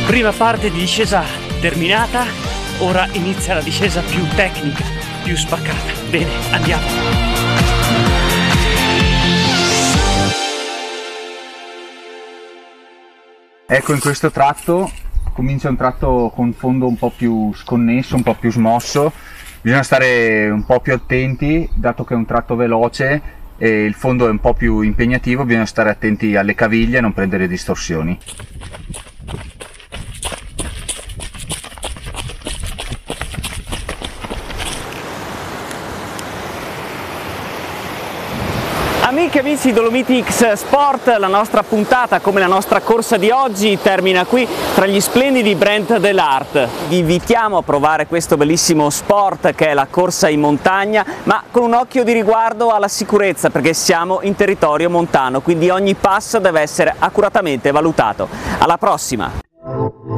Prima parte di discesa terminata, ora inizia la discesa più tecnica, più spaccata. Bene, andiamo. Ecco, in questo tratto comincia un tratto con fondo un po' più sconnesso, un po' più smosso. Bisogna stare un po' più attenti, dato che è un tratto veloce e il fondo è un po' più impegnativo, bisogna stare attenti alle caviglie e non prendere distorsioni. Amiche e amici di Dolomiti X Sport, la nostra puntata, come la nostra corsa di oggi, termina qui tra gli splendidi Brent dell'Art. Vi invitiamo a provare questo bellissimo sport che è la corsa in montagna, ma con un occhio di riguardo alla sicurezza, perché siamo in territorio montano, quindi ogni passo deve essere accuratamente valutato. Alla prossima!